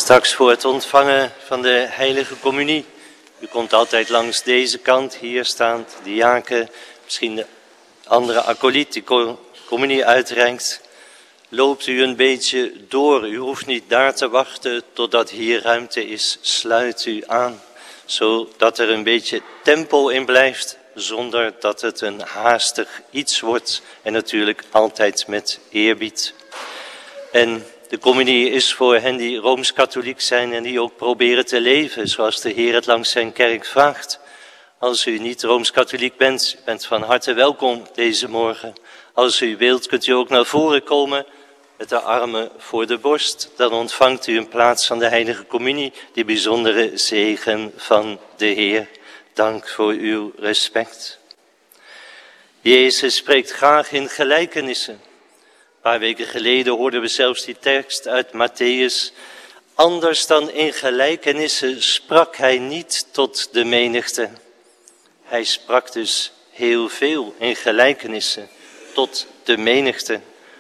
Straks voor het ontvangen van de heilige communie. U komt altijd langs deze kant, hier staand, diaken, misschien de andere acolyt die communie uitreikt. Loopt u een beetje door, u hoeft niet daar te wachten totdat hier ruimte is. Sluit u aan, zodat er een beetje tempo in blijft, zonder dat het een haastig iets wordt. En natuurlijk altijd met eerbied. En de communie is voor hen die Rooms-Katholiek zijn en die ook proberen te leven zoals de Heer het langs zijn kerk vraagt. Als u niet Rooms-Katholiek bent, bent van harte welkom deze morgen. Als u wilt, kunt u ook naar voren komen met de armen voor de borst. Dan ontvangt u in plaats van de heilige communie die bijzondere zegen van de Heer. Dank voor uw respect. Jezus spreekt graag in gelijkenissen. Een paar weken geleden hoorden we zelfs die tekst uit Matthäus. Anders dan in gelijkenissen sprak hij niet tot de menigte. Hij sprak dus heel veel in gelijkenissen tot de menigte.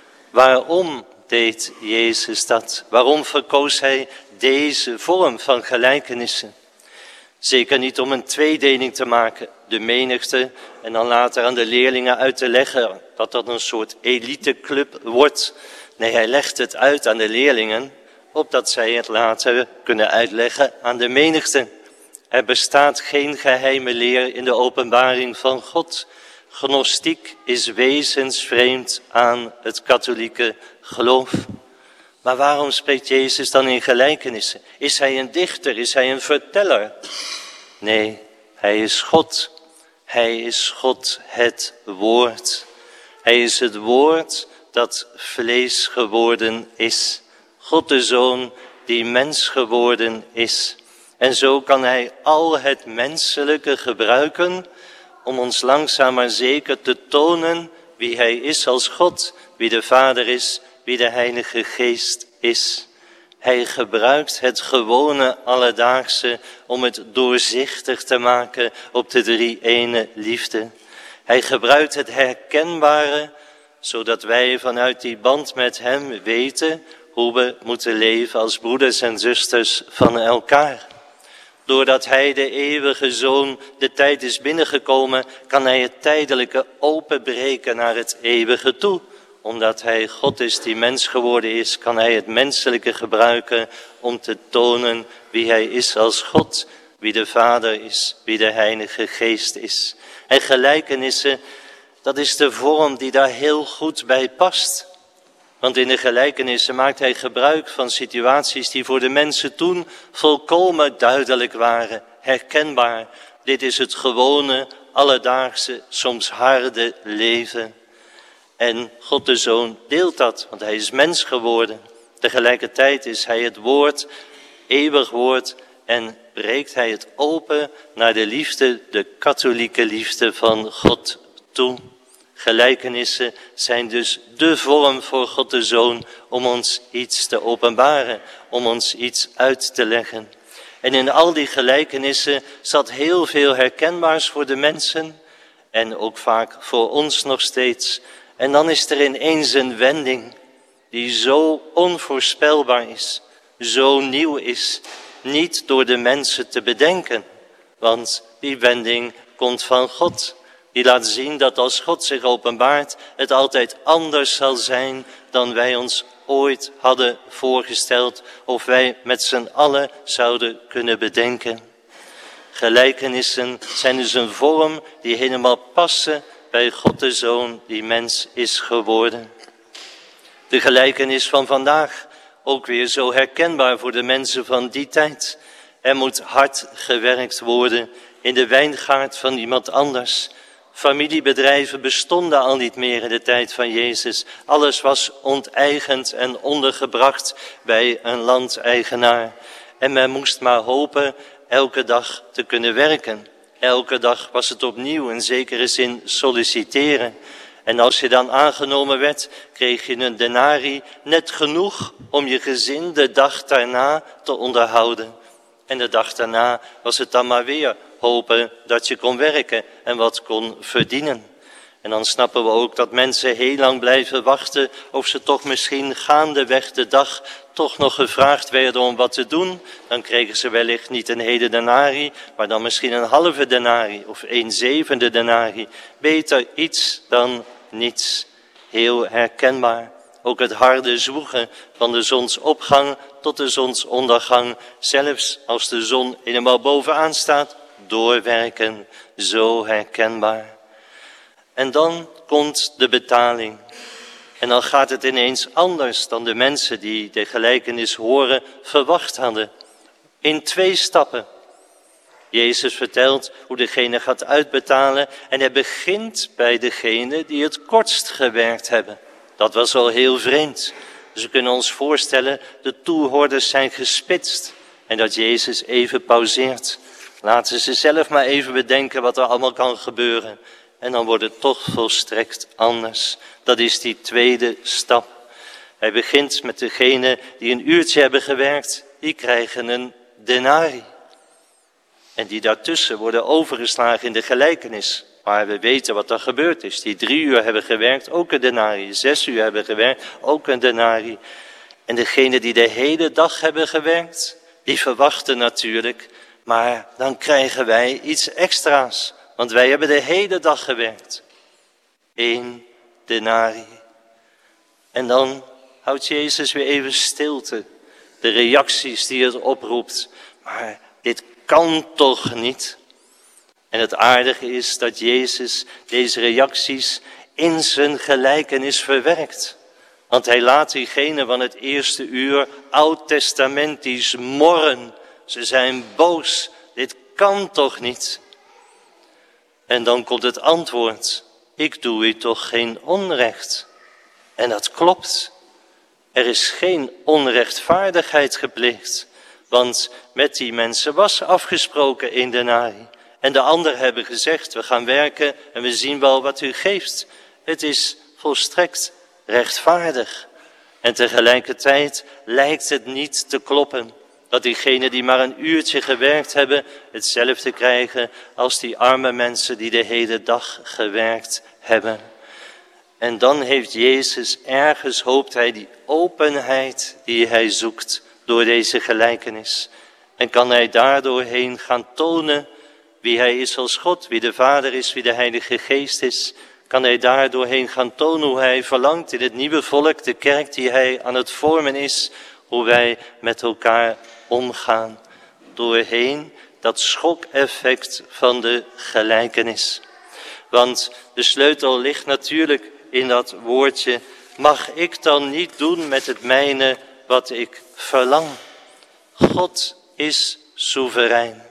Waarom deed Jezus dat? Waarom verkoos hij deze vorm van gelijkenissen? Zeker niet om een tweedeling te maken, de menigte en dan later aan de leerlingen uit te leggen dat dat een soort eliteclub wordt. Nee, hij legt het uit aan de leerlingen, opdat zij het later kunnen uitleggen aan de menigte. Er bestaat geen geheime leer in de openbaring van God. Gnostiek is wezensvreemd aan het katholieke geloof. Maar waarom spreekt Jezus dan in gelijkenissen? Is hij een dichter? Is hij een verteller? Nee, hij is God. Hij is God, het woord. Hij is het woord dat vlees geworden is. God de Zoon die mens geworden is. En zo kan hij al het menselijke gebruiken om ons langzaam maar zeker te tonen wie hij is als God, wie de Vader is, wie de Heilige Geest is. Hij gebruikt het gewone alledaagse om het doorzichtig te maken op de drie-ene liefde. Hij gebruikt het herkenbare, zodat wij vanuit die band met hem weten hoe we moeten leven als broeders en zusters van elkaar. Doordat hij, de eeuwige Zoon, de tijd is binnengekomen, kan hij het tijdelijke openbreken naar het eeuwige toe. Omdat hij God is die mens geworden is, kan hij het menselijke gebruiken om te tonen wie hij is als God, wie de Vader is, wie de Heilige Geest is. En gelijkenissen, dat is de vorm die daar heel goed bij past. Want in de gelijkenissen maakt hij gebruik van situaties die voor de mensen toen volkomen duidelijk waren, herkenbaar. Dit is het gewone, alledaagse, soms harde leven. En God de Zoon deelt dat, want hij is mens geworden. Tegelijkertijd is hij het woord, eeuwig woord, en breekt hij het open naar de liefde, de katholieke liefde van God toe. Gelijkenissen zijn dus de vorm voor God de Zoon om ons iets te openbaren, om ons iets uit te leggen. En in al die gelijkenissen zat heel veel herkenbaars voor de mensen en ook vaak voor ons nog steeds. En dan is er ineens een wending die zo onvoorspelbaar is, zo nieuw is, niet door de mensen te bedenken. Want die wending komt van God. Die laat zien dat als God zich openbaart, het altijd anders zal zijn dan wij ons ooit hadden voorgesteld of wij met z'n allen zouden kunnen bedenken. Gelijkenissen zijn dus een vorm die helemaal passen bij God de Zoon die mens is geworden. De gelijkenis van vandaag, ook weer zo herkenbaar voor de mensen van die tijd. Er moet hard gewerkt worden in de wijngaard van iemand anders. Familiebedrijven bestonden al niet meer in de tijd van Jezus. Alles was onteigend en ondergebracht bij een landeigenaar. En men moest maar hopen elke dag te kunnen werken. Elke dag was het opnieuw in zekere zin solliciteren. En als je dan aangenomen werd, kreeg je een denarii, net genoeg om je gezin de dag daarna te onderhouden. En de dag daarna was het dan maar weer hopen dat je kon werken en wat kon verdienen. En dan snappen we ook dat mensen heel lang blijven wachten of ze toch misschien gaandeweg de dag toch nog gevraagd werden om wat te doen. Dan kregen ze wellicht niet een hele denari, maar dan misschien een halve denari of 1/7 denari. Beter iets dan niets. Heel herkenbaar. Ook het harde zwoegen van de zonsopgang tot de zonsondergang. Zelfs als de zon helemaal bovenaan staat, doorwerken. Zo herkenbaar. En dan komt de betaling. En dan gaat het ineens anders dan de mensen die de gelijkenis horen verwacht hadden. In 2 stappen. Jezus vertelt hoe degene gaat uitbetalen en hij begint bij degene die het kortst gewerkt hebben. Dat was al heel vreemd. Dus we kunnen ons voorstellen, de toehoorders zijn gespitst en dat Jezus even pauzeert. Laten ze zelf maar even bedenken wat er allemaal kan gebeuren. En dan wordt het toch volstrekt anders. Dat is die 2e stap. Hij begint met degene die een uurtje hebben gewerkt. Die krijgen een denari. En die daartussen worden overgeslagen in de gelijkenis. Maar we weten wat er gebeurd is. Die 3 uur hebben gewerkt, ook een denari. 6 uur hebben gewerkt, ook een denari. En degene die de hele dag hebben gewerkt, die verwachten natuurlijk. Maar dan krijgen wij iets extra's. Want wij hebben de hele dag gewerkt. 1 denari. En dan houdt Jezus weer even stilte. De reacties die het oproept. Maar dit kan toch niet? En het aardige is dat Jezus deze reacties in zijn gelijkenis verwerkt. Want hij laat diegenen van het eerste uur oud-testamentisch morren. Ze zijn boos. Dit kan toch niet? En dan komt het antwoord. Ik doe u toch geen onrecht? En dat klopt. Er is geen onrechtvaardigheid gepleegd. Want met die mensen was afgesproken 1 denari. En de anderen hebben gezegd, we gaan werken en we zien wel wat u geeft. Het is volstrekt rechtvaardig. En tegelijkertijd lijkt het niet te kloppen. Dat diegenen die maar een uurtje gewerkt hebben, hetzelfde krijgen als die arme mensen die de hele dag gewerkt hebben. En dan heeft Jezus ergens, hoopt hij, die openheid die hij zoekt door deze gelijkenis. En kan hij daardoorheen gaan tonen wie hij is als God, wie de Vader is, wie de Heilige Geest is. Kan hij daardoorheen gaan tonen hoe hij verlangt in het nieuwe volk, de kerk die hij aan het vormen is, hoe wij met elkaar omgaan. Doorheen dat schokeffect van de gelijkenis. Want de sleutel ligt natuurlijk in dat woordje, mag ik dan niet doen met het mijne wat ik verlang? God is soeverein.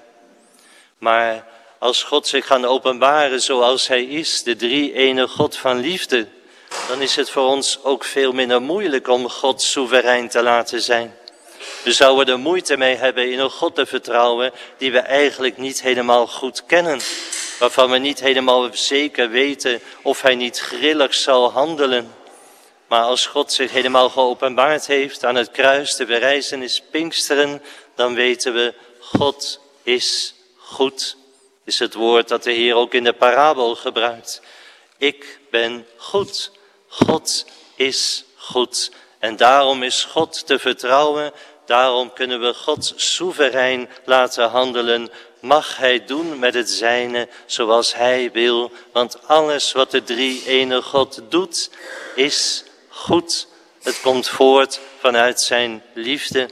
Maar als God zich gaat openbaren zoals hij is, de drie-ene God van liefde, dan is het voor ons ook veel minder moeilijk om God soeverein te laten zijn. We zouden er moeite mee hebben in een God te vertrouwen die we eigenlijk niet helemaal goed kennen. Waarvan we niet helemaal zeker weten of hij niet grillig zal handelen. Maar als God zich helemaal geopenbaard heeft aan het kruis, de verrijzenis Pinksteren, dan weten we, God is goed. Is het woord dat de Heer ook in de parabel gebruikt. Ik ben goed. God is goed. En daarom is God te vertrouwen. Daarom kunnen we God soeverein laten handelen. Mag hij doen met het zijne zoals hij wil. Want alles wat de drie-ene God doet is goed. Het komt voort vanuit zijn liefde.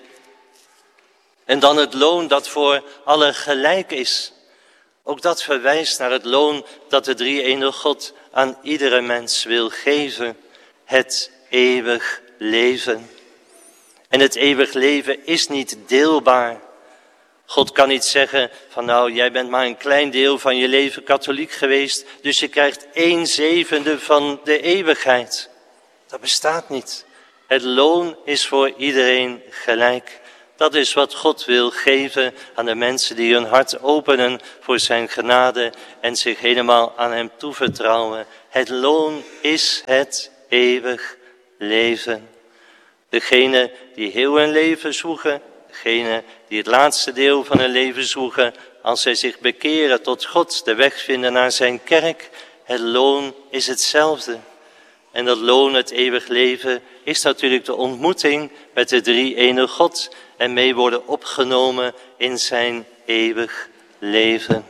En dan het loon dat voor allen gelijk is. Ook dat verwijst naar het loon dat de drie-ene God aan iedere mens wil geven. Het eeuwig leven. En het eeuwig leven is niet deelbaar. God kan niet zeggen van nou, jij bent maar een klein deel van je leven katholiek geweest, dus je krijgt 1/7 van de eeuwigheid. Dat bestaat niet. Het loon is voor iedereen gelijk. Dat is wat God wil geven aan de mensen die hun hart openen voor zijn genade en zich helemaal aan hem toevertrouwen. Het loon is het eeuwig leven. Degene die heel hun leven zoeken, degene die het laatste deel van hun leven zoeken, als zij zich bekeren tot God, de weg vinden naar zijn kerk, het loon is hetzelfde. En dat loon, het eeuwig leven, is natuurlijk de ontmoeting met de drie-ene God en mee worden opgenomen in zijn eeuwig leven.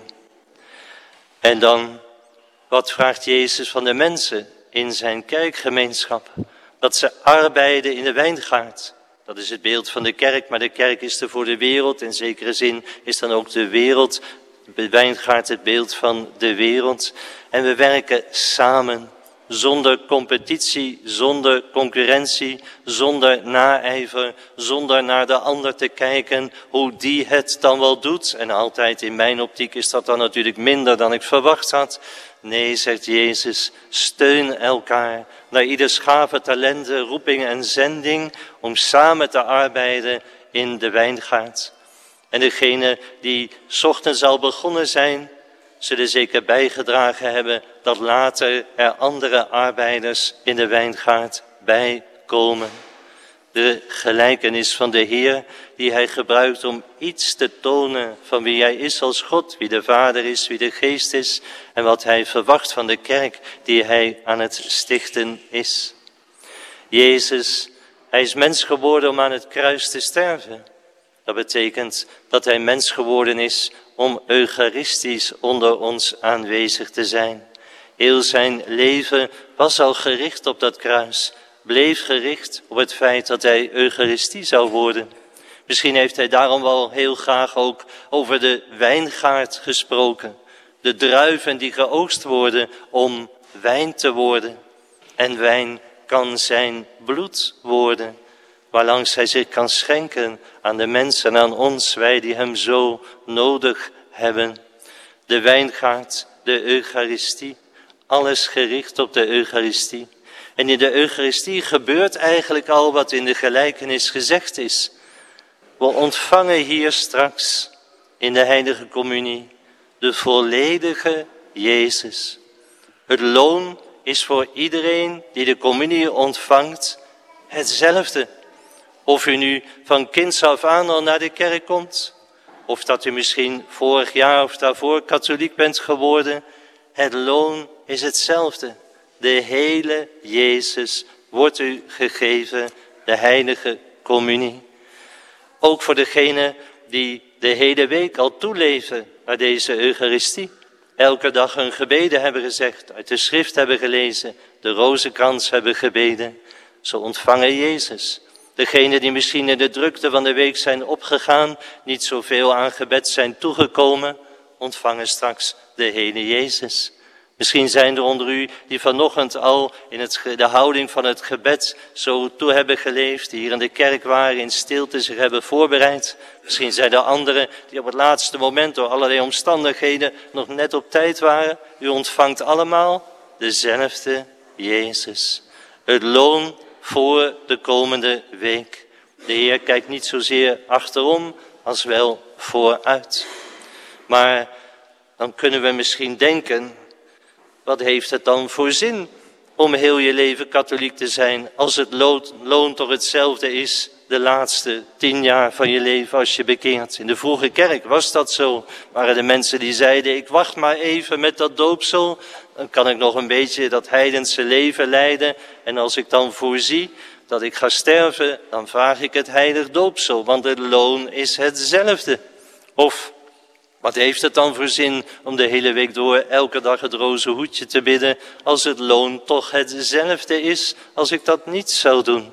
En dan, wat vraagt Jezus van de mensen in zijn kerkgemeenschap? Dat ze arbeiden in de wijngaard. Dat is het beeld van de kerk, maar de kerk is er voor de wereld. In zekere zin is dan ook de wereld, de wijngaard, het beeld van de wereld. En we werken samen, zonder competitie, zonder concurrentie, zonder naijver, zonder naar de ander te kijken hoe die het dan wel doet. En altijd in mijn optiek is dat dan natuurlijk minder dan ik verwacht had. Nee, zegt Jezus, steun elkaar naar ieders gave, talenten, roeping en zending om samen te arbeiden in de wijngaard. En degene die 's ochtends al begonnen zijn, zullen zeker bijgedragen hebben dat later er andere arbeiders in de wijngaard bij komen. De gelijkenis van de Heer die hij gebruikt om iets te tonen van wie hij is als God, wie de Vader is, wie de Geest is en wat hij verwacht van de kerk die hij aan het stichten is. Jezus, hij is mens geworden om aan het kruis te sterven. Dat betekent dat hij mens geworden is om eucharistisch onder ons aanwezig te zijn. Heel zijn leven was al gericht op dat kruis, bleef gericht op het feit dat hij eucharistie zou worden. Misschien heeft hij daarom wel heel graag ook over de wijngaard gesproken. De druiven die geoogst worden om wijn te worden. En wijn kan zijn bloed worden, waarlangs hij zich kan schenken aan de mensen en aan ons, wij die hem zo nodig hebben. De wijngaard, de Eucharistie, alles gericht op de Eucharistie. En in de Eucharistie gebeurt eigenlijk al wat in de gelijkenis gezegd is. We ontvangen hier straks in de heilige communie de volledige Jezus. Het loon is voor iedereen die de communie ontvangt hetzelfde. Of u nu van kinds af aan al naar de kerk komt, of dat u misschien vorig jaar of daarvoor katholiek bent geworden, het loon is hetzelfde. De hele Jezus wordt u gegeven, de heilige communie. Ook voor degenen die de hele week al toeleven naar deze Eucharistie. Elke dag hun gebeden hebben gezegd, uit de schrift hebben gelezen, de rozenkrans hebben gebeden. Ze ontvangen Jezus. Degenen die misschien in de drukte van de week zijn opgegaan, niet zoveel aan gebed zijn toegekomen, ontvangen straks de hele Jezus. Misschien zijn er onder u die vanochtend al in de houding van het gebed zo toe hebben geleefd, die hier in de kerk waren, in stilte zich hebben voorbereid. Misschien zijn er anderen die op het laatste moment door allerlei omstandigheden nog net op tijd waren. U ontvangt allemaal dezelfde Jezus. Het loon voor de komende week. De Heer kijkt niet zozeer achterom als wel vooruit. Maar dan kunnen we misschien denken, wat heeft het dan voor zin om heel je leven katholiek te zijn als het loon toch hetzelfde is de laatste 10 jaar van je leven als je bekeert? In de vroege kerk was dat zo. Waren de mensen die zeiden, ik wacht maar even met dat doopsel, dan kan ik nog een beetje dat heidense leven leiden. En als ik dan voorzie dat ik ga sterven, dan vraag ik het heilig doopsel, want het loon is hetzelfde. Of wat heeft het dan voor zin om de hele week door elke dag het roze hoedje te bidden, als het loon toch hetzelfde is als ik dat niet zou doen?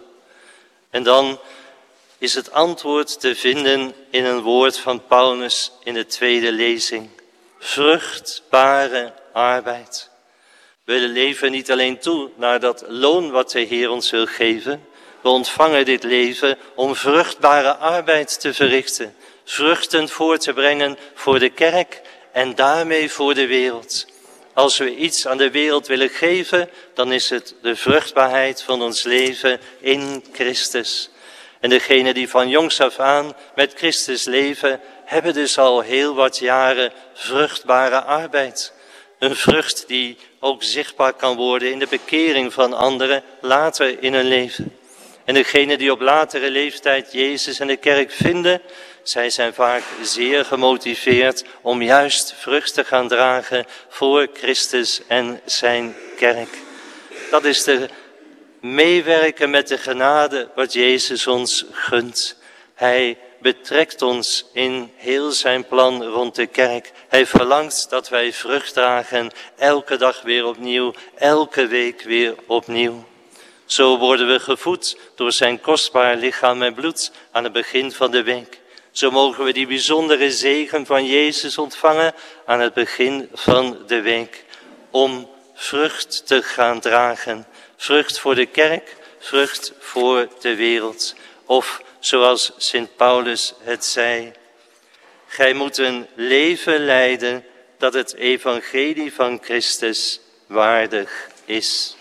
En dan is het antwoord te vinden in een woord van Paulus in de tweede lezing. Vruchtbare arbeid. We leven niet alleen toe naar dat loon wat de Heer ons wil geven. We ontvangen dit leven om vruchtbare arbeid te verrichten. Vruchten voor te brengen voor de kerk en daarmee voor de wereld. Als we iets aan de wereld willen geven, dan is het de vruchtbaarheid van ons leven in Christus. En degenen die van jongs af aan met Christus leven, hebben dus al heel wat jaren vruchtbare arbeid. Een vrucht die ook zichtbaar kan worden in de bekering van anderen later in hun leven. En degenen die op latere leeftijd Jezus en de kerk vinden, zij zijn vaak zeer gemotiveerd om juist vrucht te gaan dragen voor Christus en zijn kerk. Dat is de meewerken met de genade wat Jezus ons gunt. Hij betrekt ons in heel zijn plan rond de kerk. Hij verlangt dat wij vrucht dragen, elke dag weer opnieuw, elke week weer opnieuw. Zo worden we gevoed door zijn kostbaar lichaam en bloed aan het begin van de week. Zo mogen we die bijzondere zegen van Jezus ontvangen aan het begin van de week. Om vrucht te gaan dragen. Vrucht voor de kerk, vrucht voor de wereld. Of zoals Sint Paulus het zei. Gij moet een leven leiden dat het evangelie van Christus waardig is.